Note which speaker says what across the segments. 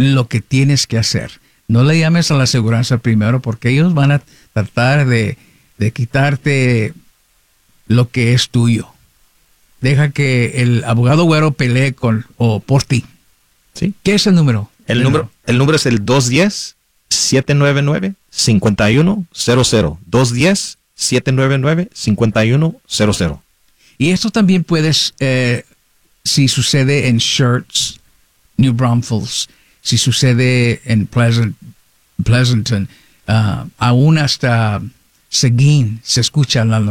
Speaker 1: lo que tienes que hacer. No le llames a la aseguranza primero porque ellos van a tratar de quitarte lo que es tuyo. Deja que el abogado güero pelee por ti.
Speaker 2: Sí.
Speaker 1: ¿Qué es el número?
Speaker 2: El número es el 210-799-5100. 210-799-5100.
Speaker 1: Y esto también puedes, si sucede en Schertz, New Braunfels, si sucede en Pleasanton, aún hasta Seguin se escucha el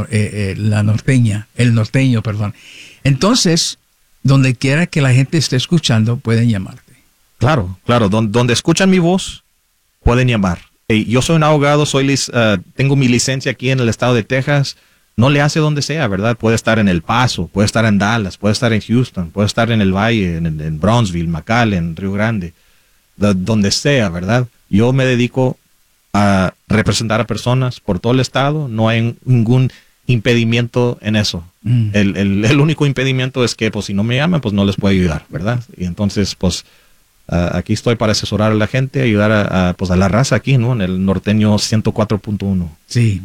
Speaker 1: norteño, perdón. Entonces, donde quiera que la gente esté escuchando, pueden llamarte.
Speaker 2: Claro. Donde escuchan mi voz, pueden llamar. Yo soy un abogado, tengo mi licencia aquí en el estado de Texas. No le hace donde sea, ¿verdad? Puede estar en El Paso, puede estar en Dallas, puede estar en Houston, puede estar en el Valle, en Brownsville, McAllen, Río Grande, donde sea, ¿verdad? Yo me dedico a representar a personas por todo el estado. No hay ningún impedimento en eso. El único impedimento es que, pues, si no me llaman, pues no les puedo ayudar, ¿verdad? Y entonces, pues, aquí estoy para asesorar a la gente, ayudar a la raza aquí, ¿no? En el norteño 104.1.
Speaker 1: Sí.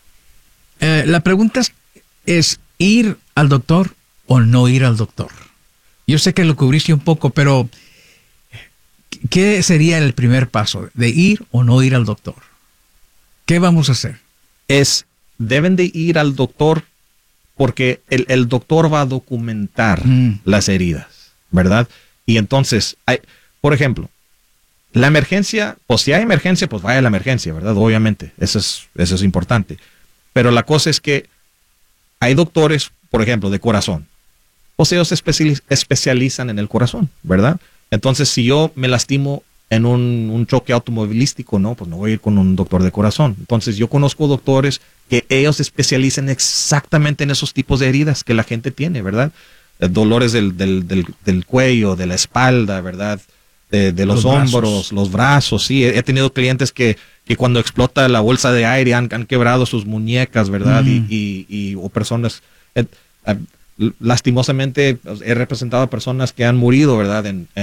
Speaker 1: La pregunta es ¿ir al doctor o no ir al doctor? Yo sé que lo cubriste un poco, pero ¿qué sería el primer paso? ¿De ir o no ir al doctor? ¿Qué vamos a hacer?
Speaker 2: Deben de ir al doctor porque el doctor va a documentar las heridas, ¿verdad? Y entonces, por ejemplo, la emergencia, pues si hay emergencia, pues vaya a la emergencia, ¿verdad? Obviamente, eso es importante. Pero la cosa es que hay doctores, por ejemplo, de corazón. Pues ellos se especializan en el corazón, ¿verdad? Entonces, si yo me lastimo en un choque automovilístico, no, pues no voy a ir con un doctor de corazón. Entonces, yo conozco doctores que ellos se especializan exactamente en esos tipos de heridas que la gente tiene, ¿verdad? Dolores del cuello, de la espalda, ¿verdad? De los hombros, los brazos, sí. He tenido clientes que cuando explota la bolsa de aire han quebrado sus muñecas, ¿verdad? O personas, lastimosamente he representado a personas que han morido, ¿verdad?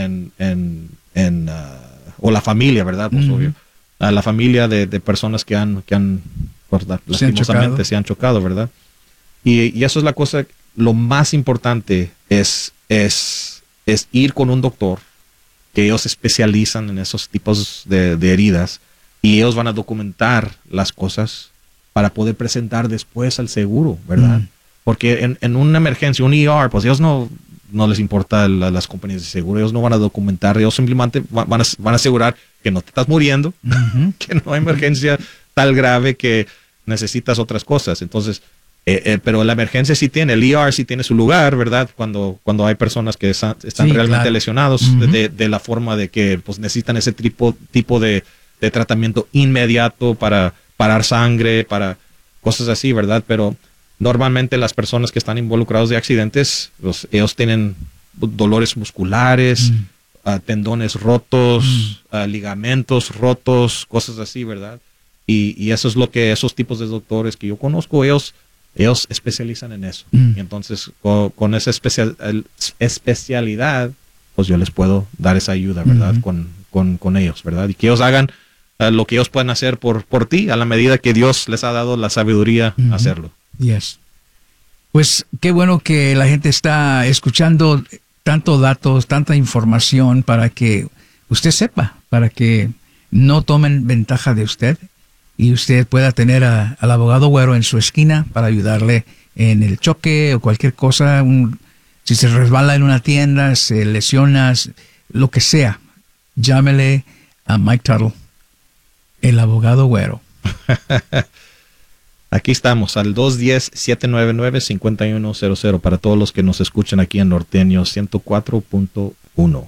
Speaker 2: O la familia, ¿verdad? Pues obvio. A la familia de personas que han pues, lastimosamente se han chocado, ¿verdad? Y eso es la cosa, lo más importante es ir con un doctor que ellos se especializan en esos tipos de heridas y ellos van a documentar las cosas para poder presentar después al seguro, ¿verdad? Porque en una emergencia, un ER, pues ellos no les importa las compañías de seguro, ellos no van a documentar, ellos simplemente van a asegurar que no te estás muriendo, que no hay emergencia tal grave que necesitas otras cosas. Entonces, pero la emergencia sí tiene, el ER sí tiene su lugar, ¿verdad? Cuando hay personas que están realmente lesionados de la forma de que pues necesitan ese tipo de tratamiento inmediato para parar sangre, para cosas así, ¿verdad? Pero normalmente las personas que están involucrados de accidentes, pues, ellos tienen dolores musculares, tendones rotos, ligamentos rotos, cosas así, ¿verdad? Y eso es lo que esos tipos de doctores que yo conozco, ellos especializan en eso. Y entonces, con esa especialidad, pues yo les puedo dar esa ayuda, ¿verdad? Con ellos, ¿verdad? Y que ellos hagan lo que ellos pueden hacer por ti a la medida que Dios les ha dado la sabiduría a hacerlo.
Speaker 1: Yes. Pues qué bueno que la gente está escuchando tantos datos, tanta información para que usted sepa, para que no tomen ventaja de usted y usted pueda tener al abogado güero en su esquina para ayudarle en el choque o cualquier cosa. Si se resbala en una tienda, se lesiona, lo que sea, llámele a Mike Tuttle, el abogado güero.
Speaker 2: Aquí estamos, al 210-799-5100 para todos los que nos escuchan aquí en Norteño 104.1.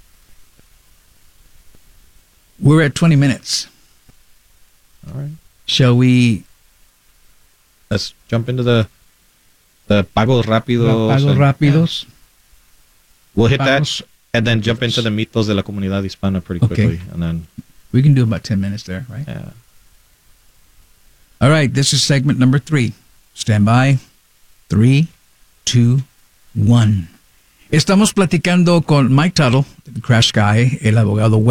Speaker 1: We're at 20 minutes.
Speaker 2: All right.
Speaker 1: Shall we?
Speaker 2: Let's jump into the pagos rápidos.
Speaker 1: Pagos rápidos.
Speaker 2: We'll hit
Speaker 1: Pagos
Speaker 2: that and then jump into the mitos de la comunidad hispana pretty quickly. And then,
Speaker 1: we can do about 10 minutes there, right?
Speaker 2: yeah.
Speaker 1: All right, this is segment number 3. Stand by. 3, 2, 1. Estamos platicando con Mike Tuttle, Crash Guy, el abogado